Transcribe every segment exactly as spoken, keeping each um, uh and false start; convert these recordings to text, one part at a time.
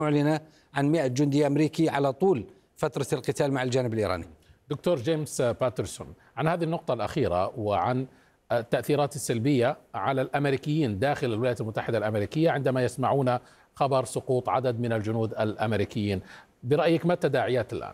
أعلن عن مئة جندي أمريكي على طول فترة القتال مع الجانب الإيراني. دكتور جيمس باترسون، عن هذه النقطة الأخيرة وعن التأثيرات السلبية على الأمريكيين داخل الولايات المتحدة الأمريكية عندما يسمعون خبر سقوط عدد من الجنود الأمريكيين، برأيك ما التداعيات الآن؟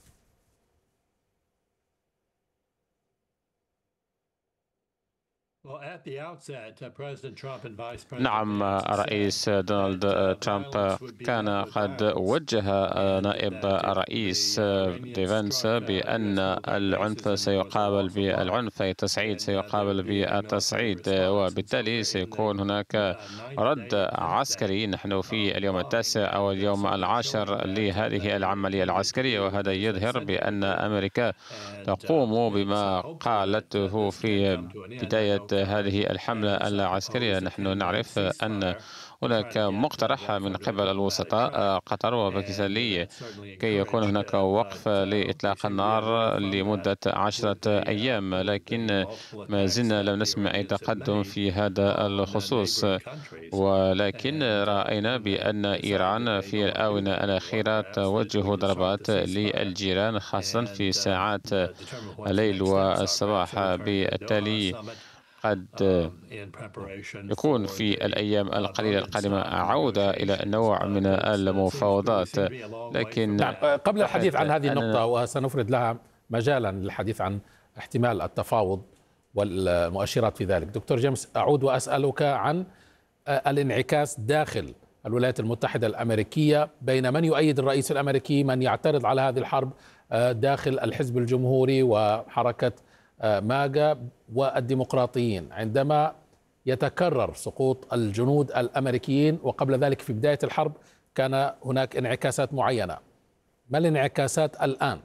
نعم، الرئيس دونالد ترامب كان قد وجه نائب الرئيس دي فانس بأن العنف سيقابل بالعنف، أي التصعيد سيقابل بالتصعيد، وبالتالي سيكون هناك رد عسكري. نحن في اليوم التاسع أو اليوم العاشر لهذه العملية العسكرية، وهذا يظهر بأن أمريكا تقوم بما قالته في بداية هذه الحملة العسكرية. نحن نعرف أن هناك مقترح من قبل الوسطاء قطر وباكستان كي يكون هناك وقف لإطلاق النار لمدة عشرة أيام، لكن ما زلنا لم نسمع أي تقدم في هذا الخصوص. ولكن رأينا بأن إيران في الآونة الأخيرة توجه ضربات للجيران خاصة في ساعات الليل والصباح، بالتالي قد يكون في الأيام القليلة القادمة عودة إلى نوع من المفاوضات. لكن نعم، قبل الحديث عن هذه النقطة وسنفرد لها مجالا للحديث عن احتمال التفاوض والمؤشرات في ذلك، دكتور جيمس، أعود وأسألك عن الانعكاس داخل الولايات المتحدة الأمريكية بين من يؤيد الرئيس الأمريكي، من يعترض على هذه الحرب داخل الحزب الجمهوري وحركة ماجا والديمقراطيين، عندما يتكرر سقوط الجنود الأمريكيين. وقبل ذلك في بداية الحرب كان هناك انعكاسات معينة، ما الانعكاسات الآن؟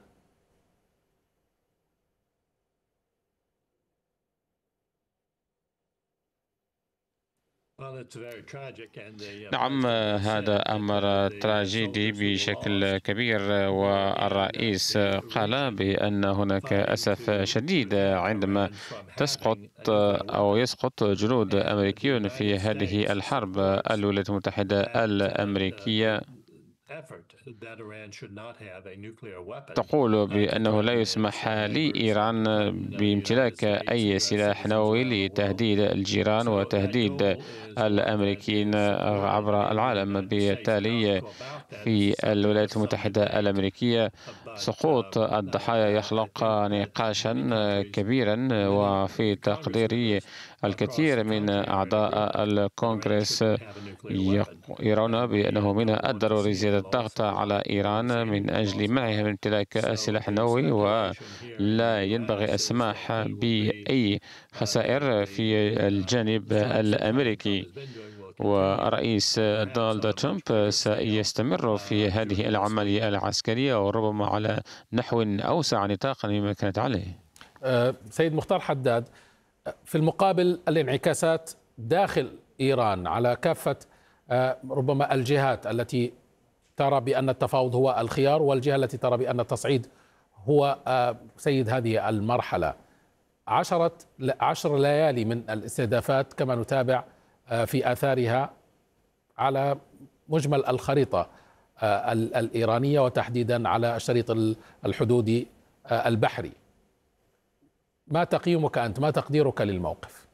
نعم، هذا أمر تراجيدي بشكل كبير، والرئيس قال بأن هناك أسف شديد عندما تسقط أو يسقط جنود أمريكيون في هذه الحرب. الولايات المتحدة الأمريكية تقول بأنه لا يسمح لإيران بامتلاك أي سلاح نووي لتهديد الجيران وتهديد الأمريكيين عبر العالم. بالتالي في الولايات المتحدة الأمريكية سقوط الضحايا يخلق نقاشا كبيرا، وفي تقديري الكثير من أعضاء الكونغرس يرون بأنه من الضروري زيادة الضغط على إيران من أجل منعها من امتلاك سلاح نووي، ولا ينبغي السماح بأي خسائر في الجانب الأمريكي. والرئيس دونالد ترامب سيستمر في هذه العملية العسكرية وربما على نحو أوسع نطاقا مما كانت عليه. سيد مختار حداد، في المقابل الانعكاسات داخل إيران على كافة ربما الجهات التي ترى بأن التفاوض هو الخيار، والجهة التي ترى بأن التصعيد هو سيد هذه المرحلة. عشرة عشر ليالي من الاستهدافات كما نتابع في آثارها على مجمل الخريطة الإيرانية، وتحديدا على الشريط الحدودي البحري. ما تقييمك أنت، ما تقديرك للموقف؟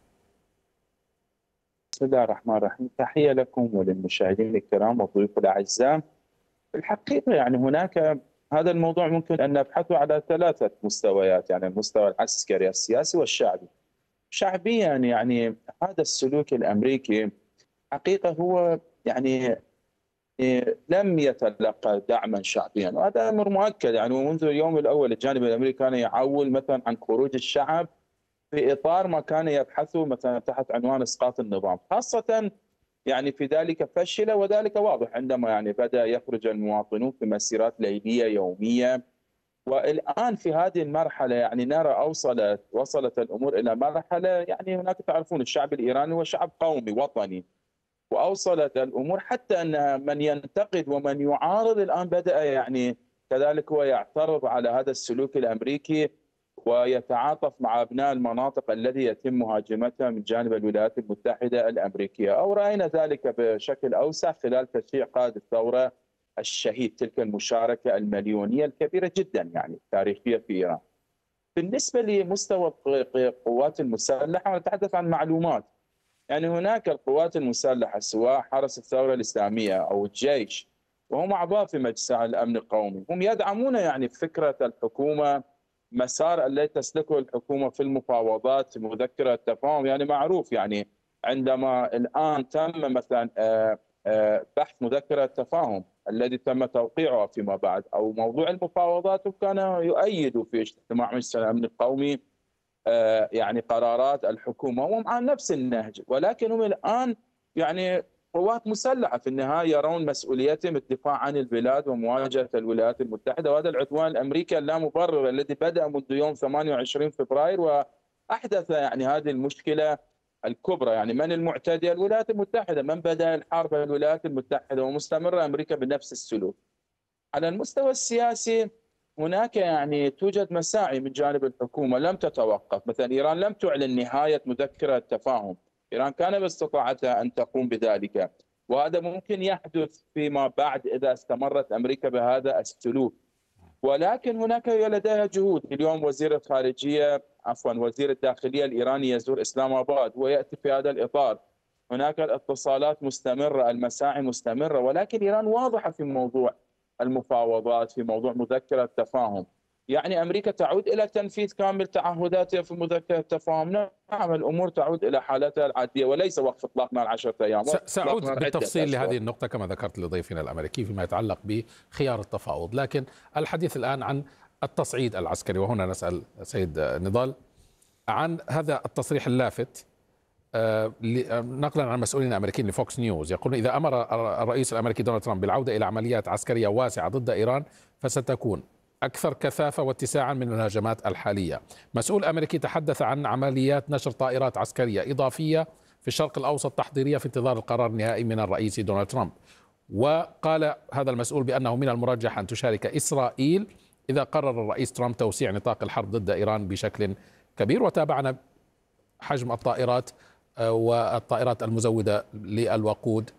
بسم الله الرحمن الرحيم، تحية لكم وللمشاهدين الكرام والضيوف الأعزاء. في الحقيقة يعني هناك هذا الموضوع ممكن أن نبحثه على ثلاثة مستويات، يعني المستوى العسكري السياسي والشعبي. شعبيا يعني هذا السلوك الأمريكي حقيقة هو يعني لم يتلقى دعما شعبيا، وهذا أمر مؤكد. يعني منذ اليوم الأول الجانب الأمريكي كان يعول مثلا عن خروج الشعب في إطار ما كان يبحثه مثلا تحت عنوان إسقاط النظام، خاصة يعني في ذلك فشل، وذلك واضح عندما يعني بدأ يخرج المواطنون في مسيرات ليلية يومية. والآن في هذه المرحلة يعني نرى أوصلت وصلت الأمور إلى مرحلة، يعني هناك تعرفون الشعب الإيراني هو شعب قومي وطني، وأوصلت الأمور حتى أن من ينتقد ومن يعارض الآن بدأ يعني كذلك هو يعترض على هذا السلوك الأمريكي ويتعاطف مع أبناء المناطق التي يتم مهاجمتها من جانب الولايات المتحدة الأمريكية. أو رأينا ذلك بشكل أوسع خلال تشريع قائد الثورة الشهيد، تلك المشاركة المليونية الكبيرة جدا يعني تاريخية في إيران. بالنسبة لمستوى القوات المسلحة نتحدث عن معلومات، يعني هناك القوات المسلحة سواء حرس الثورة الإسلامية أو الجيش وهم أعضاء في مجلس الأمن القومي، هم يدعمون يعني فكرة الحكومة، مسار الذي تسلكه الحكومة في المفاوضات في مذكرة التفاهم. يعني معروف يعني عندما الآن تم مثلا بحث مذكرة التفاهم الذي تم توقيعها فيما بعد أو موضوع المفاوضات، وكان يؤيد في اجتماع مجلس الأمن القومي يعني قرارات الحكومة وهم على نفس النهج، ولكن هم الآن يعني قوات مسلحة في النهاية يرون مسؤوليتهم الدفاع عن البلاد ومواجهة الولايات المتحدة، وهذا العدوان الأمريكي اللامبرر الذي بدأ منذ يوم ثمانية وعشرين فبراير وأحدث يعني هذه المشكلة الكبرى. يعني من المعتدي؟ الولايات المتحدة. من بدأ الحرب؟ الولايات المتحدة، ومستمرة أمريكا بنفس السلوك. على المستوى السياسي هناك يعني توجد مساعي من جانب الحكومة لم تتوقف، مثلا إيران لم تعلن نهاية مذكرة التفاهم، إيران كان باستطاعتها أن تقوم بذلك، وهذا ممكن يحدث فيما بعد إذا استمرت أمريكا بهذا السلوك. ولكن هناك لديها جهود. اليوم وزير الخارجية عفوا وزير الداخلية الإيراني يزور إسلام آباد ويأتي في هذا الإطار. هناك الاتصالات مستمرة، المساعي مستمرة، ولكن إيران واضحة في موضوع المفاوضات، في موضوع مذكرة التفاهم. يعني أمريكا تعود إلى تنفيذ كامل تعهداتها في مذكرة التفاهم. نعم، الأمور تعود إلى حالتها العادية وليس وقف إطلاق نار عشرة أيام. سأعود بالتفصيل لهذه النقطة كما ذكرت لضيفنا الأمريكي فيما يتعلق بخيار التفاوض، لكن الحديث الآن عن التصعيد العسكري، وهنا نسأل سيد نضال عن هذا التصريح اللافت نقلا عن مسؤولين امريكيين لفوكس نيوز، يقولون اذا امر الرئيس الامريكي دونالد ترامب بالعوده الى عمليات عسكريه واسعه ضد ايران فستكون اكثر كثافه واتساعا من الهجمات الحاليه. مسؤول امريكي تحدث عن عمليات نشر طائرات عسكريه اضافيه في الشرق الاوسط تحضيريه في انتظار القرار النهائي من الرئيس دونالد ترامب، وقال هذا المسؤول بانه من المرجح ان تشارك اسرائيل اذا قرر الرئيس ترامب توسيع نطاق الحرب ضد ايران بشكل كبير. وتابعنا حجم الطائرات والطائرات المزودة للوقود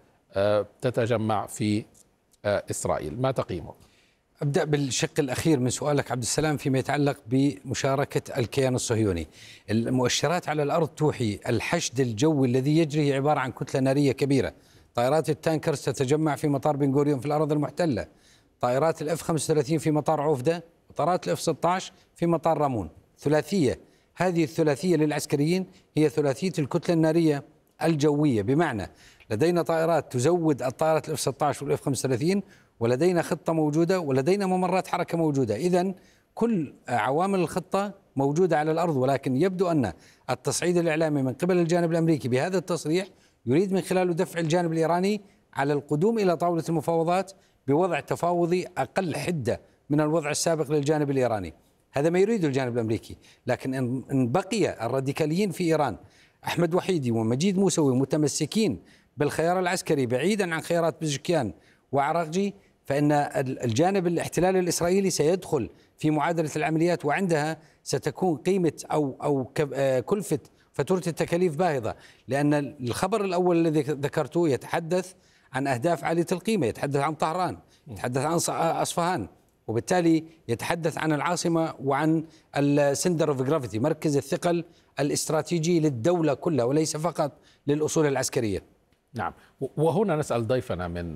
تتجمع في إسرائيل، ما تقييمه؟ أبدأ بالشق الأخير من سؤالك عبد السلام فيما يتعلق بمشاركة الكيان الصهيوني. المؤشرات على الأرض توحي الحشد الجوي الذي يجري عبارة عن كتلة نارية كبيرة. طائرات التانكرز تتجمع في مطار بن غوريون في الأراضي المحتلة، طائرات الإف خمسة وثلاثين في مطار عوفدة، وطائرات الإف ستة عشر في مطار رامون. ثلاثية، هذه الثلاثية للعسكريين هي ثلاثية الكتلة النارية الجوية، بمعنى لدينا طائرات تزود الطائرات الإف ستة عشر والإف خمسة وثلاثين، ولدينا خطة موجودة، ولدينا ممرات حركة موجودة. إذن كل عوامل الخطة موجودة على الأرض، ولكن يبدو أن التصعيد الإعلامي من قبل الجانب الأمريكي بهذا التصريح يريد من خلاله دفع الجانب الإيراني على القدوم إلى طاولة المفاوضات بوضع تفاوضي أقل حدة من الوضع السابق للجانب الإيراني. هذا ما يريده الجانب الأمريكي. لكن إن بقي الراديكاليين في إيران أحمد وحيدي ومجيد موسوي متمسكين بالخيار العسكري بعيدا عن خيارات بزشكيان وعراقجي، فإن الجانب الاحتلال الإسرائيلي سيدخل في معادلة العمليات، وعندها ستكون قيمة أو أو كلفة فاتورة التكاليف باهظة. لأن الخبر الأول الذي ذكرته يتحدث عن أهداف عالية القيمة، يتحدث عن طهران، يتحدث عن أصفهان، وبالتالي يتحدث عن العاصمة وعن السندر اوف جرافيتي، مركز الثقل الاستراتيجي للدولة كلها وليس فقط للأصول العسكرية. نعم، وهنا نسأل ضيفنا من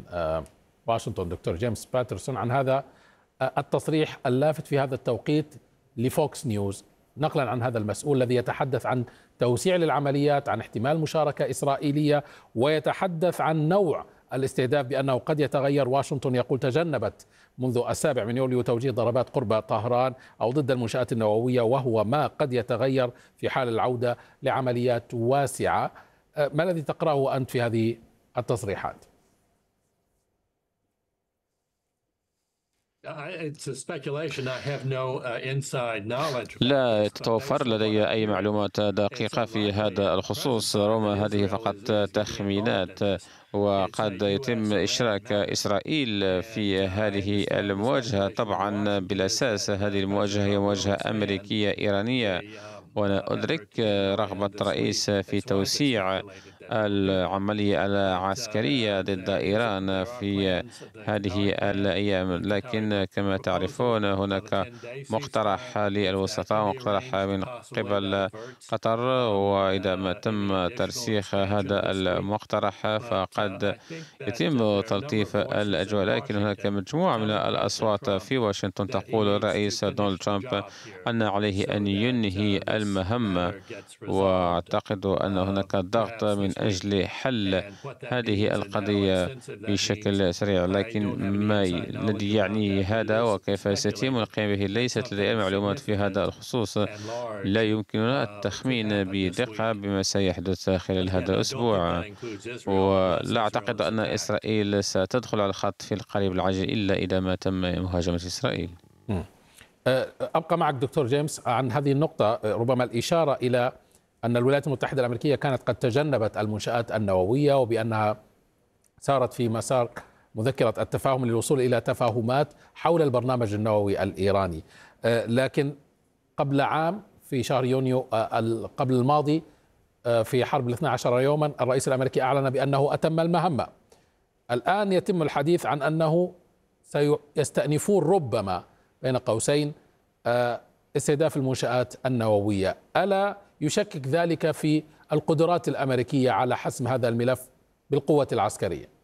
واشنطن دكتور جيمس باترسون عن هذا التصريح اللافت في هذا التوقيت لفوكس نيوز، نقلا عن هذا المسؤول الذي يتحدث عن توسيع للعمليات، عن احتمال مشاركة إسرائيلية، ويتحدث عن نوع الاستهداف بأنه قد يتغير. واشنطن يقول تجنبت منذ السابع من يوليو توجيه ضربات قرب طهران أو ضد المنشآت النووية، وهو ما قد يتغير في حال العودة لعمليات واسعة. ما الذي تقرأه أنت في هذه التصريحات؟ لا تتوفر لدي أي معلومات دقيقة في هذا الخصوص، رغم هذه فقط تخمينات، وقد يتم إشراك إسرائيل في هذه المواجهة. طبعا بالأساس هذه المواجهة هي مواجهة أمريكية إيرانية، وأنا أدرك رغبة الرئيس في توسيع العملية العسكرية ضد إيران في هذه الأيام، لكن كما تعرفون هناك مقترح للوسطاء، مقترح من قبل قطر، وإذا ما تم ترسيخ هذا المقترح فقد يتم تلطيف الأجواء. لكن هناك مجموعة من الأصوات في واشنطن تقول الرئيس دونالد ترامب أن عليه أن ينهي المهمة، وأعتقد أن هناك ضغط من أجل حل هذه القضية بشكل سريع. لكن ما الذي يعني هذا وكيف سيتم القيام به ليست لدي معلومات في هذا الخصوص. لا يمكننا التخمين بدقة بما سيحدث خلال هذا الأسبوع، ولا أعتقد أن إسرائيل ستدخل على الخط في القريب العاجل إلا إذا ما تم مهاجمة إسرائيل. أبقى معك دكتور جيمس عن هذه النقطة، ربما الإشارة إلى أن الولايات المتحدة الأمريكية كانت قد تجنبت المنشآت النووية وبأنها سارت في مسار مذكرة التفاهم للوصول إلى تفاهمات حول البرنامج النووي الإيراني. لكن قبل عام في شهر يونيو قبل الماضي في حرب الاثنى عشر يوما الرئيس الأمريكي أعلن بأنه أتم المهمة. الآن يتم الحديث عن أنه سيستأنفون ربما بين قوسين استهداف المنشآت النووية. ألا يشكك ذلك في القدرات الأمريكية على حسم هذا الملف بالقوة العسكرية؟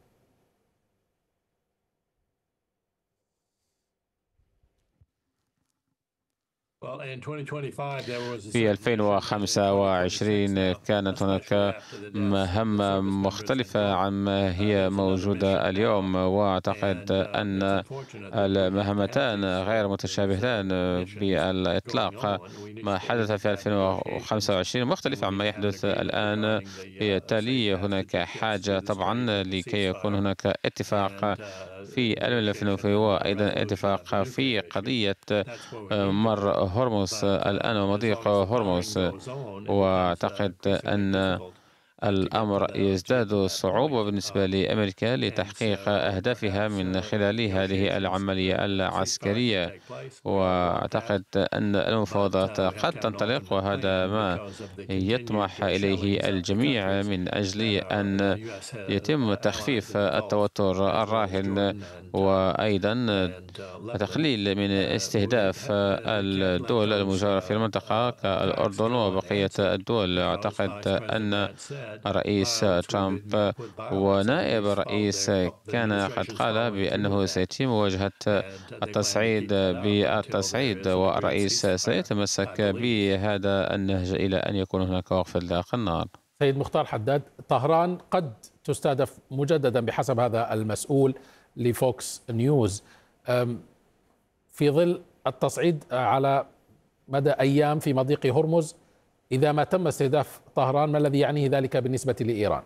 في ألفين وخمسة وعشرين كانت هناك مهمة مختلفة عما هي موجودة اليوم، وأعتقد أن المهمتان غير متشابهتان بالإطلاق. ما حدث في ألفين وخمسة وعشرين مختلف عما يحدث الآن. بالتالي هناك حاجة طبعا لكي يكون هناك اتفاق في الملف النووي وأيضا اتفاق في قضية مر هرمز الآن ومضيق هرمز. وأعتقد أن الأمر يزداد صعوبة بالنسبة لأمريكا لتحقيق أهدافها من خلال هذه العملية العسكرية، وأعتقد أن المفاوضات قد تنطلق، وهذا ما يطمح إليه الجميع من أجل أن يتم تخفيف التوتر الراهن وأيضا تقليل من استهداف الدول المجاورة في المنطقة كالأردن وبقية الدول. أعتقد أن الرئيس ترامب ونائب الرئيس كان قد قال بأنه سيتم مواجهة التصعيد بالتصعيد، والرئيس سيتمسك بهذا النهج إلى أن يكون هناك وقف إطلاق النار. سيد مختار حداد، طهران قد تستهدف مجددا بحسب هذا المسؤول لفوكس نيوز في ظل التصعيد على مدى أيام في مضيق هرمز. إذا ما تم استهداف طهران ما الذي يعنيه ذلك بالنسبة لإيران؟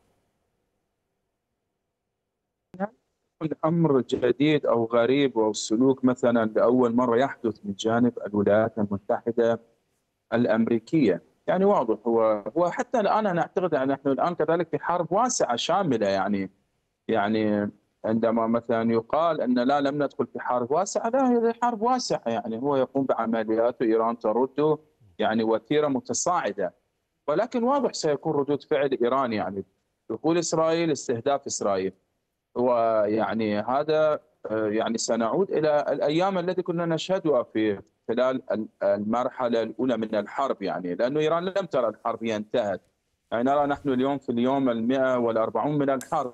أمر جديد أو غريب أو سلوك مثلا لأول مرة يحدث من جانب الولايات المتحدة الأمريكية. يعني واضح هو هو حتى الآن أنا أعتقد أن نحن الآن كذلك في حرب واسعة شاملة. يعني يعني عندما مثلا يقال أن لا لم ندخل في حرب واسعة، لا هي حرب واسعة. يعني هو يقوم بعمليات وإيران ترد، يعني وتيرة متصاعدة، ولكن واضح سيكون ردود فعل إيران، يعني دخول إسرائيل، استهداف إسرائيل. ويعني هذا يعني سنعود إلى الأيام التي كنا نشهدها في خلال المرحلة الأولى من الحرب، يعني لأنه إيران لم ترى الحرب هي انتهت. يعني نرى نحن اليوم في اليوم المئة والأربعون من الحرب،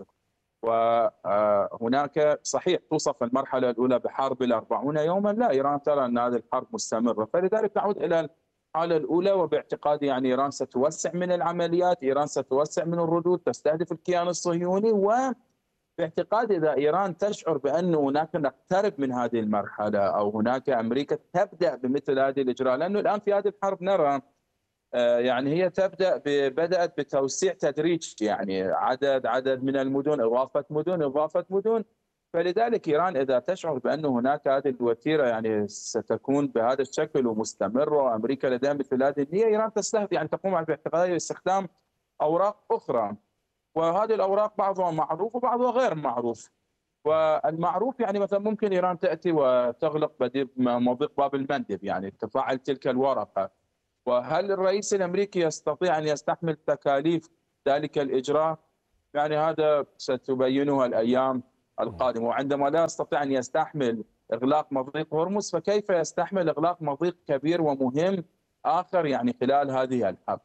وهناك صحيح توصف المرحلة الأولى بحرب الأربعون يوما، لا إيران ترى أن هذه الحرب مستمرة. فلذلك نعود إلى الحالة الأولى، وباعتقادي يعني إيران ستوسع من العمليات، إيران ستوسع من الردود، تستهدف الكيان الصهيوني. وباعتقادي إذا إيران تشعر بأن هناك نقترب من هذه المرحلة أو هناك أمريكا تبدأ بمثل هذه الإجراء، لأنه الآن في هذه الحرب نرى يعني هي تبدأ بدأت بتوسيع تدريجي، يعني عدد عدد من المدن، إضافة مدن إضافة مدن. فلذلك إيران إذا تشعر بأن هناك هذه الوتيرة يعني ستكون بهذا الشكل ومستمرة، وأمريكا لديها مثل هذه النية، إيران تستهدف يعني تقوم على باعتقادي باستخدام أوراق أخرى، وهذه الأوراق بعضها معروف وبعضها غير معروف. والمعروف يعني مثلا ممكن إيران تأتي وتغلق مضيق باب المندب، يعني تفعل تلك الورقة. وهل الرئيس الأمريكي يستطيع أن يستحمل تكاليف ذلك الإجراء؟ يعني هذا ستبينه الأيام القادمة. وعندما لا يستطيع أن يستحمل إغلاق مضيق هرمز، فكيف يستحمل إغلاق مضيق كبير ومهم آخر يعني خلال هذه الحرب؟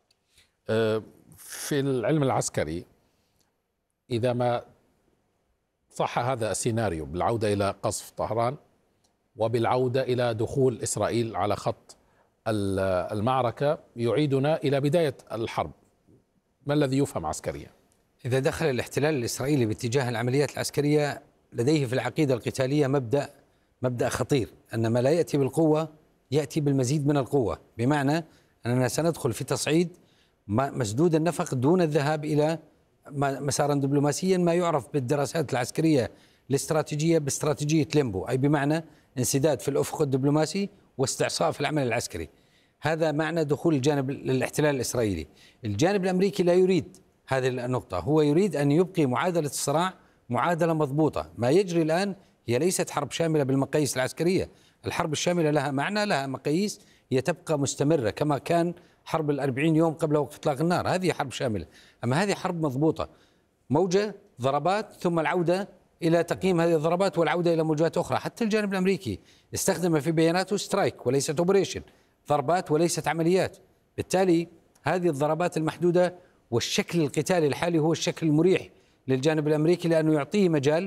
في العلم العسكري إذا ما صح هذا السيناريو بالعودة إلى قصف طهران وبالعودة إلى دخول إسرائيل على خط المعركة، يعيدنا إلى بداية الحرب. ما الذي يفهم عسكريا؟ إذا دخل الاحتلال الإسرائيلي باتجاه العمليات العسكرية، لديه في العقيدة القتالية مبدأ مبدأ خطير، أن ما لا يأتي بالقوة يأتي بالمزيد من القوة، بمعنى أننا سندخل في تصعيد مسدود النفق دون الذهاب إلى مسارا دبلوماسيا، ما يعرف بالدراسات العسكرية الاستراتيجية باستراتيجية ليمبو، أي بمعنى انسداد في الأفق الدبلوماسي واستعصاء في العمل العسكري. هذا معنى دخول الجانب للاحتلال الإسرائيلي. الجانب الأمريكي لا يريد هذه النقطة، هو يريد أن يبقي معادلة الصراع معادلة مضبوطة. ما يجري الآن هي ليست حرب شاملة بالمقاييس العسكرية، الحرب الشاملة لها معنى، لها مقاييس، هي تبقى مستمرة كما كان حرب الأربعين يوم قبل وقف إطلاق النار، هذه حرب شاملة. أما هذه حرب مضبوطة، موجة ضربات ثم العودة إلى تقييم هذه الضربات والعودة إلى موجات أخرى. حتى الجانب الأمريكي استخدم في بياناته سترايك وليست أوبريشن، ضربات وليست عمليات. بالتالي هذه الضربات المحدودة والشكل القتالي الحالي هو الشكل المريح للجانب الأمريكي، لأنه يعطيه مجال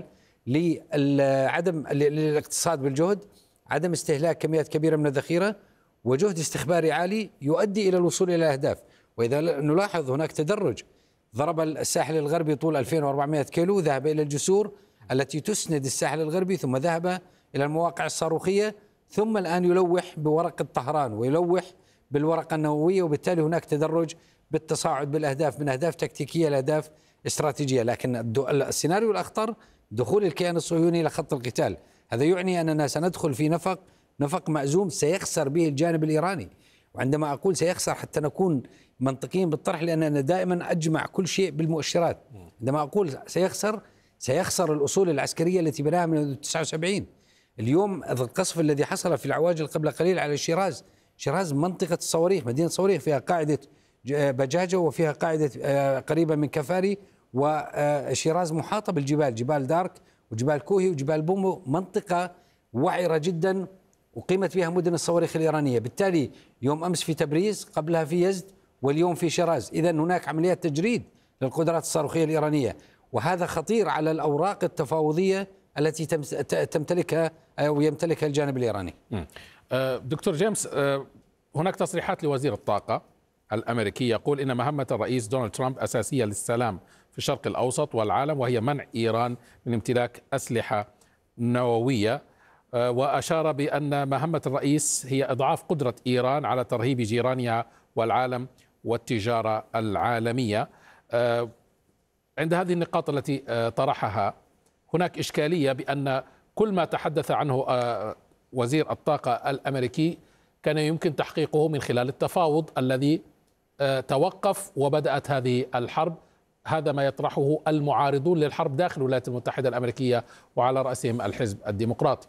لعدم الاقتصاد بالجهد، عدم استهلاك كميات كبيرة من الذخيرة، وجهد استخباري عالي يؤدي إلى الوصول إلى الأهداف. وإذا نلاحظ هناك تدرج، ضرب الساحل الغربي طول ألفين وأربعمائة كيلو، ذهب إلى الجسور التي تسند الساحل الغربي، ثم ذهب إلى المواقع الصاروخية، ثم الآن يلوح بورقة طهران ويلوح بالورقة النووية. وبالتالي هناك تدرج بالتصاعد بالأهداف من أهداف تكتيكية لأهداف استراتيجية. لكن السيناريو الأخطر دخول الكيان الصهيوني إلى خط القتال، هذا يعني أننا سندخل في نفق نفق مأزوم سيخسر به الجانب الإيراني. وعندما أقول سيخسر حتى نكون منطقيين بالطرح، لأن أنا دائما أجمع كل شيء بالمؤشرات. عندما أقول سيخسر، سيخسر الأصول العسكرية التي بناها من تسعة وسبعين. اليوم القصف الذي حصل في العواجل قبل قليل على شيراز، شيراز منطقة الصواريخ، مدينة صواريخ، فيها قاعدة بجاجة وفيها قاعدة قريبة من كفاري، وشيراز محاطة بالجبال، جبال دارك وجبال كوهي وجبال بومو، منطقة وعرة جدا وقيمت فيها مدن الصواريخ الإيرانية. بالتالي يوم أمس في تبريز، قبلها في يزد، واليوم في شيراز. إذن هناك عمليات تجريد للقدرات الصاروخية الإيرانية، وهذا خطير على الأوراق التفاوضية التي تمتلكها أو يمتلكها الجانب الإيراني. دكتور جيمس، هناك تصريحات لوزير الطاقة الأمريكي يقول إن مهمة الرئيس دونالد ترامب أساسية للسلام في الشرق الأوسط والعالم، وهي منع إيران من امتلاك أسلحة نووية، وأشار بأن مهمة الرئيس هي إضعاف قدرة إيران على ترهيب جيرانها والعالم والتجارة العالمية. عند هذه النقاط التي طرحها هناك إشكالية، بأن كل ما تحدث عنه وزير الطاقة الأمريكي كان يمكن تحقيقه من خلال التفاوض الذي توقف وبدأت هذه الحرب. هذا ما يطرحه المعارضون للحرب داخل الولايات المتحدة الأمريكية وعلى رأسهم الحزب الديمقراطي.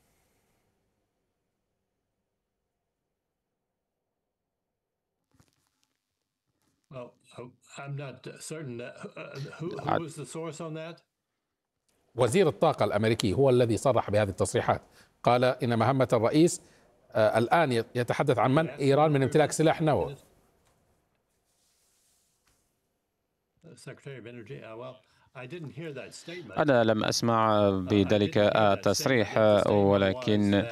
وزير الطاقة الأمريكي هو الذي صرح بهذه التصريحات، قال إن مهمة الرئيس الآن يتحدث عن منع إيران من امتلاك سلاح نووي. أنا لم أسمع بذلك التصريح، ولكن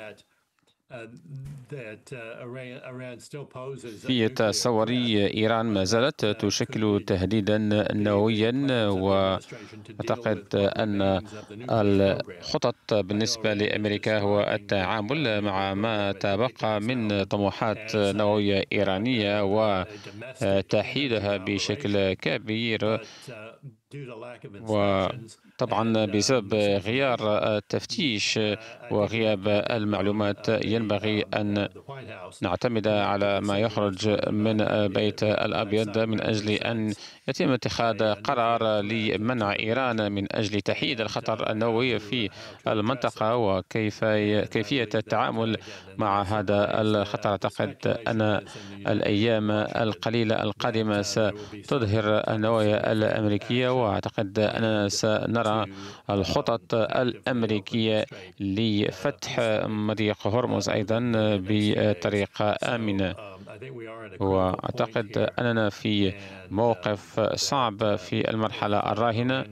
في تصوري إيران ما زالت تشكل تهديدا نوويا، وأعتقد أن الخطط بالنسبة لأمريكا هو التعامل مع ما تبقى من طموحات نووية إيرانية وتحييدها بشكل كبير وطبعا بسبب غياب التفتيش وغياب المعلومات ينبغي أن نعتمد على ما يخرج من البيت الأبيض من أجل أن يتم اتخاذ قرار لمنع إيران من أجل تحييد الخطر النووي في المنطقة وكيف كيفية التعامل مع هذا الخطر. أعتقد أن الأيام القليلة القادمة ستظهر النوايا الأمريكية، وأعتقد أننا سنرى الخطط الأمريكية لفتح مضيق هرمز أيضا بطريقة آمنة. وأعتقد أننا في موقف صعب في المرحلة الراهنة،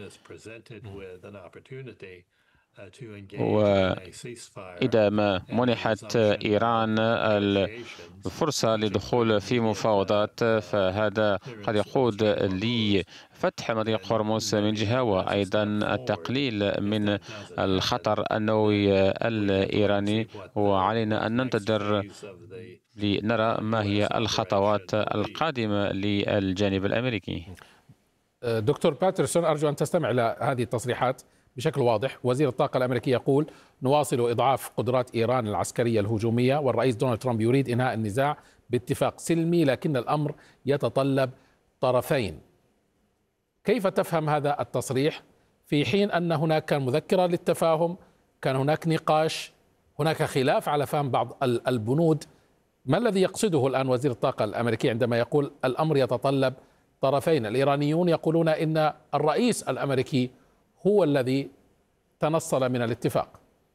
وإذا ما منحت إيران الفرصة للدخول في مفاوضات فهذا قد يقود لفتح مضيق هرمز من جهة، وأيضا التقليل من الخطر النووي الإيراني. وعلينا أن ننتظر لنرى ما هي الخطوات القادمة للجانب الأمريكي. دكتور باترسون، أرجو أن تستمع إلى هذه التصريحات بشكل واضح. وزير الطاقة الأمريكي يقول: نواصل إضعاف قدرات إيران العسكرية الهجومية، والرئيس دونالد ترامب يريد إنهاء النزاع باتفاق سلمي، لكن الأمر يتطلب طرفين. كيف تفهم هذا التصريح في حين أن هناك كان مذكرة للتفاهم، كان هناك نقاش، هناك خلاف على فهم بعض البنود؟ ما الذي يقصده الآن وزير الطاقة الأمريكي عندما يقول الأمر يتطلب طرفين؟ الإيرانيون يقولون إن الرئيس الأمريكي هو الذي تنصل من الاتفاق.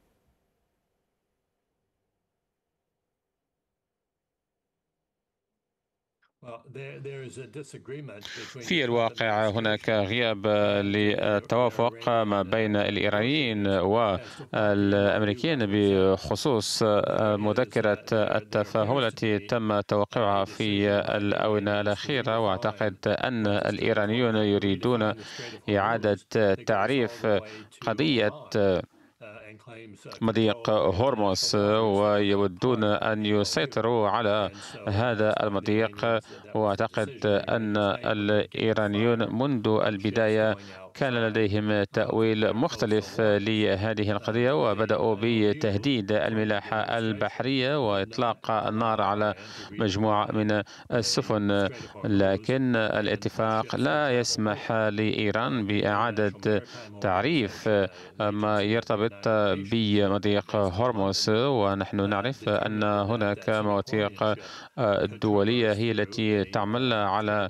في الواقع هناك غياب للتوافق ما بين الإيرانيين والأمريكيين بخصوص مذكرة التفاهم التي تم توقيعها في الآونة الأخيرة. وأعتقد أن الإيرانيون يريدون إعادة تعريف قضية مضيق هرمز ويودون أن يسيطروا على هذا المضيق. وأعتقد أن الإيرانيون منذ البداية كان لديهم تأويل مختلف لهذه القضية، وبدأوا بتهديد الملاحة البحرية وإطلاق النار على مجموعة من السفن، لكن الاتفاق لا يسمح لإيران بإعادة تعريف ما يرتبط بمضيق هرمز. ونحن نعرف أن هناك مواثيق دولية هي التي تعمل على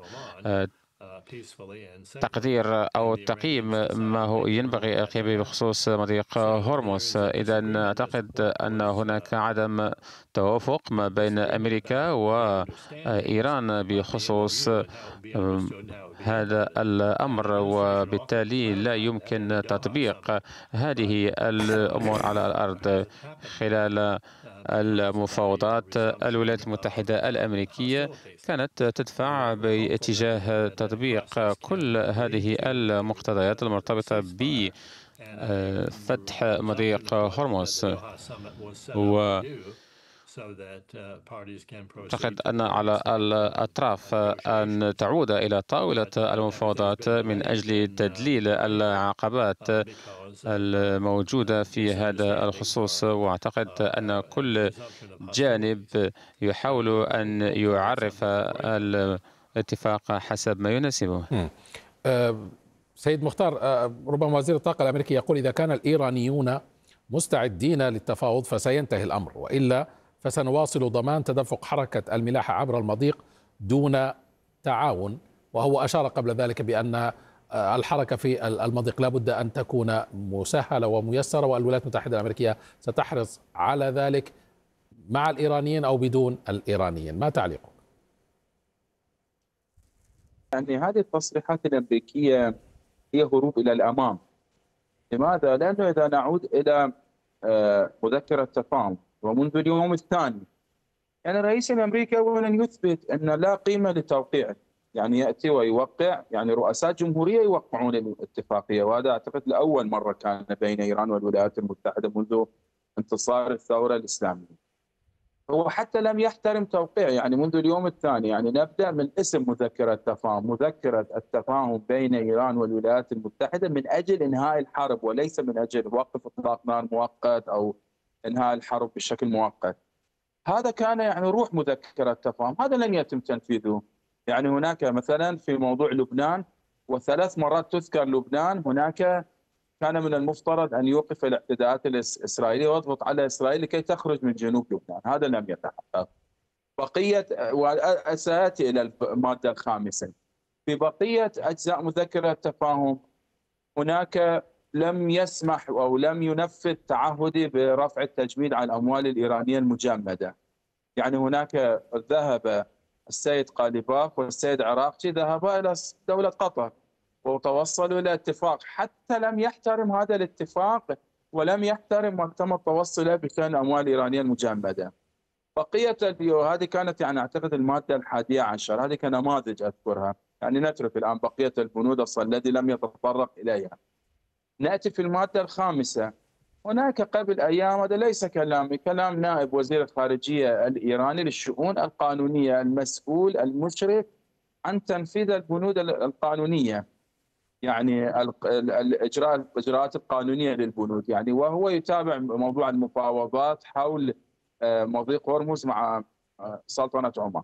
تقدير أو تقييم ما هو ينبغي القيام بخصوص مضيق هرمز. إذن أعتقد أن هناك عدم توافق ما بين أمريكا وإيران بخصوص هذا الأمر، وبالتالي لا يمكن تطبيق هذه الأمور على الأرض. خلال المفاوضات الولايات المتحدة الأمريكية كانت تدفع باتجاه تطبيق كل هذه المقتضيات المرتبطة بفتح مضيق هرمز، و أعتقد أن على الأطراف أن تعود إلى طاولة المفاوضات من أجل تدليل العقبات الموجودة في هذا الخصوص. وأعتقد أن كل جانب يحاول أن يعرف الاتفاق حسب ما يناسبه. سيد مختار، ربما وزير الطاقة الأمريكي يقول إذا كان الإيرانيون مستعدين للتفاوض فسينتهي الأمر، وإلا فسنواصل ضمان تدفق حركة الملاحة عبر المضيق دون تعاون. وهو أشار قبل ذلك بأن الحركة في المضيق لا بد أن تكون مسهلة وميسرة، والولايات المتحدة الأمريكية ستحرص على ذلك مع الإيرانيين أو بدون الإيرانيين. ما تعليقك؟ يعني هذه التصريحات الأمريكية هي هروب إلى الأمام. لماذا؟ لأنه إذا نعود إلى مذكرة تفاهم ومنذ اليوم الثاني، يعني الرئيس الأمريكي أولا يثبت أن لا قيمة لتوقيعه، يعني يأتي ويوقع، يعني رؤساء جمهورية يوقعون الاتفاقية، وهذا أعتقد لأول مرة كان بين إيران والولايات المتحدة منذ انتصار الثورة الإسلامية. هو حتى لم يحترم توقيع يعني منذ اليوم الثاني. يعني نبدأ من اسم مذكرة تفاهم، مذكرة التفاهم بين إيران والولايات المتحدة من أجل إنهاء الحرب، وليس من أجل وقف إطلاق نار مؤقت أو إنهاء الحرب بشكل مؤقت. هذا كان يعني روح مذكرة التفاهم، هذا لم يتم تنفيذه. يعني هناك مثلا في موضوع لبنان، وثلاث مرات تذكر لبنان، هناك كان من المفترض أن يوقف الاعتداءات الإسرائيلية ويضغط على إسرائيل لكي تخرج من جنوب لبنان، هذا لم يتحقق. بقية، وسآتي إلى المادة الخامسة، في بقية أجزاء مذكرة التفاهم هناك لم يسمح أو لم ينفذ تعهدي برفع التجميد عن الأموال الإيرانية المجمدة. يعني هناك ذهب السيد قاليباف والسيد عراقچي ذهبا إلى دولة قطر وتوصلوا إلى اتفاق، حتى لم يحترم هذا الاتفاق ولم يحترم ما تم التوصل إليه بشأن الأموال الإيرانية المجمدة. بقية الفيديو هذه كانت يعني أعتقد المادة الحادية عشر، هذه كنماذج أذكرها. يعني نترك الآن بقية البنود الذي لم يتطرق إليها. نأتي في المادة الخامسة، هناك قبل أيام، هذا ليس كلامي، كلام نائب وزير الخارجية الإيراني للشؤون القانونية المسؤول المشرف عن تنفيذ البنود القانونية، يعني الإجراء الإجراءات القانونية للبنود، يعني وهو يتابع موضوع المفاوضات حول مضيق هرمز مع سلطنة عمان.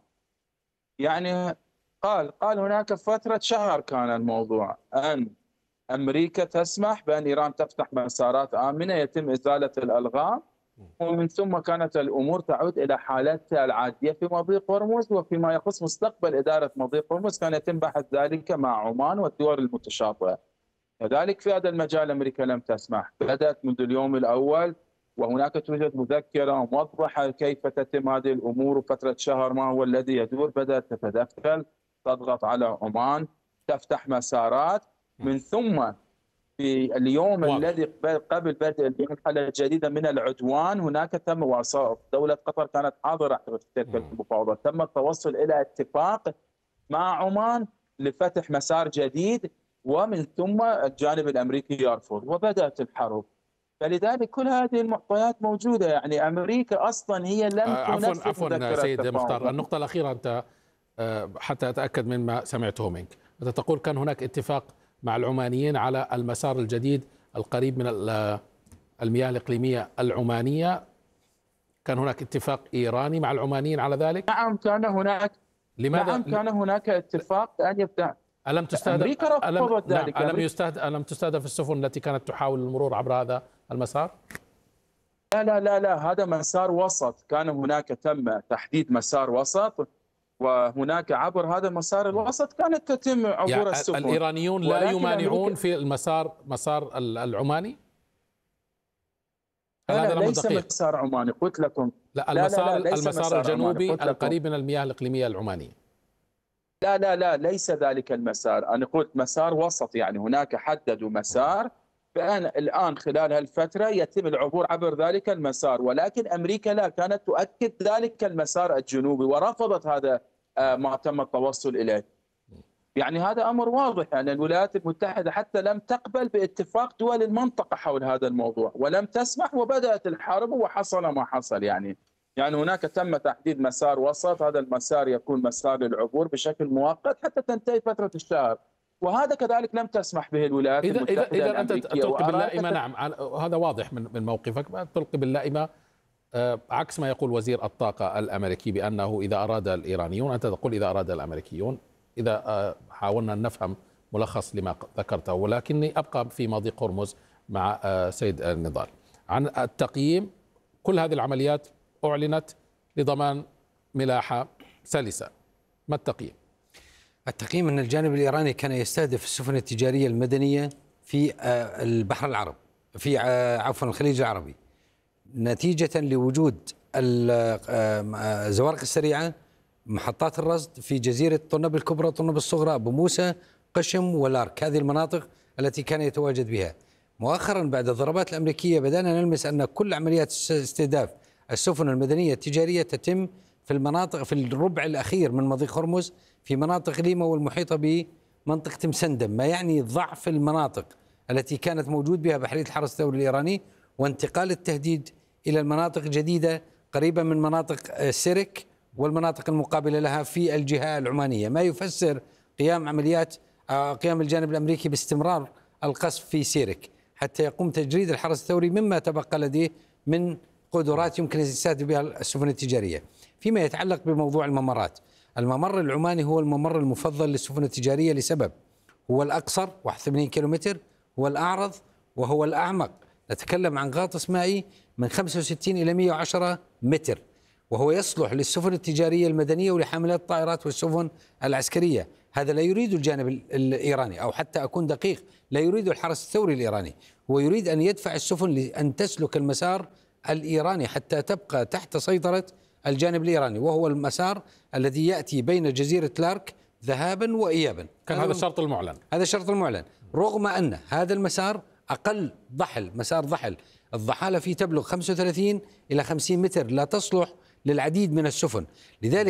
يعني قال قال هناك فترة شهر كان الموضوع أن أمريكا تسمح بأن إيران تفتح مسارات آمنة يتم إزالة الألغام، ومن ثم كانت الأمور تعود إلى حالتها العادية في مضيق هرمز. وفيما يخص مستقبل إدارة مضيق هرمز كان يتم بحث ذلك مع عمان والدول المتشاطئة. كذلك في هذا المجال أمريكا لم تسمح، بدأت منذ اليوم الأول، وهناك توجد مذكرة موضحة كيف تتم هذه الأمور، وفترة شهر ما هو الذي يدور، بدأت تتدخل تضغط على عمان تفتح مسارات. من ثم في اليوم واضح. الذي قبل بدء المرحلة الجديدة من العدوان هناك تم وصول دولة قطر كانت حاضرة في تلك المفاوضات، تم التوصل إلى اتفاق مع عمان لفتح مسار جديد، ومن ثم الجانب الأمريكي يرفض وبدأت الحرب. فلذلك كل هذه المعطيات موجودة. يعني أمريكا أصلا هي لم عفوا تنفذ عفوا سيد مختار، النقطة الأخيرة أنت حتى أتأكد مما سمعته منك، أنت تقول كان هناك اتفاق مع العمانيين على المسار الجديد القريب من المياه الإقليمية العمانية، كان هناك اتفاق إيراني مع العمانيين على ذلك؟ نعم كان هناك. لماذا؟ نعم كان هناك اتفاق أن يفتح. ألم تستهدف أمريكا رفضت ذلك؟ نعم. ألم يستهدف ألم تستهدف السفن التي كانت تحاول المرور عبر هذا المسار؟ لا لا لا لا هذا مسار وسط، كان هناك تم تحديد مسار وسط، وهناك عبر هذا المسار الوسط كانت تتم عبور يعني السفن. الإيرانيون لا يمانعون في المسار مسار العماني؟ لا لا ليس مسار عماني، قلت لكم. لا المسار لا لا المسار الجنوبي القريب من المياه الإقليمية العمانية. لا لا لا ليس ذلك المسار، أنا قلت مسار وسط، يعني هناك حددوا مسار، فأنا الآن خلال هالفترة يتم العبور عبر ذلك المسار، ولكن أمريكا لا، كانت تؤكد ذلك المسار الجنوبي ورفضت هذا ما تم التوصل إليه. يعني هذا أمر واضح، يعني الولايات المتحدة حتى لم تقبل باتفاق دول المنطقة حول هذا الموضوع ولم تسمح، وبدأت الحرب وحصل ما حصل. يعني يعني هناك تم تحديد مسار وسط، هذا المسار يكون مسار للعبور بشكل مؤقت حتى تنتهي فترة الشهر، وهذا كذلك لم تسمح به الولايات إذا المتحدة إذا إذا أنت تلقي باللائمة. تت... نعم هذا واضح من من موقفك، تلقي باللائمة عكس ما يقول وزير الطاقة الأمريكي بأنه إذا أراد الإيرانيون، أنت تقول إذا أراد الأمريكيون، إذا حاولنا أن نفهم ملخص لما ذكرته. ولكني أبقى في مضيق هرمز مع سيد النضال عن التقييم. كل هذه العمليات أعلنت لضمان ملاحة سلسة، ما التقييم؟ التقييم أن الجانب الإيراني كان يستهدف السفن التجارية المدنية في البحر العربي، في عفوا الخليج العربي، نتيجة لوجود الزوارق السريعة، محطات الرصد في جزيرة طنب الكبرى، طنب الصغرى، أبو موسى، قشم والارك، هذه المناطق التي كان يتواجد بها. مؤخرا بعد الضربات الأمريكية بدأنا نلمس أن كل عمليات استهداف السفن المدنية التجارية تتم في المناطق في الربع الأخير من مضيق هرمز، في مناطق ليما والمحيطة بمنطقة مسندم، ما يعني ضعف المناطق التي كانت موجود بها بحرية الحرس الثوري الإيراني، وانتقال التهديد إلى المناطق الجديدة قريبة من مناطق سيرك والمناطق المقابلة لها في الجهة العمانية، ما يفسر قيام عمليات قيام الجانب الأمريكي باستمرار القصف في سيرك حتى يقوم تجريد الحرس الثوري مما تبقى لديه من قدرات يمكن استفادة بها السفن التجارية. فيما يتعلق بموضوع الممرات، الممر العماني هو الممر المفضل للسفن التجارية لسبب: هو الأقصر واحد وثمانين كيلومتر، هو الأعرض، وهو الأعمق. نتكلم عن غاطس مائي من خمسة وستين إلى مئة وعشرة متر، وهو يصلح للسفن التجارية المدنية ولحاملات الطائرات والسفن العسكرية. هذا لا يريد الجانب الإيراني، أو حتى أكون دقيق، لا يريد الحرس الثوري الإيراني. هو يريد أن يدفع السفن لأن تسلك المسار الإيراني حتى تبقى تحت سيطرة الجانب الإيراني، وهو المسار الذي يأتي بين جزيرة لارك ذهابا وإيابا. كان هذا الشرط المعلن، هذا الشرط المعلن، رغم أن هذا المسار أقل ضحل، مسار ضحل، الضحالة فيه تبلغ خمسة وثلاثين إلى خمسين متر، لا تصلح للعديد من السفن. لذلك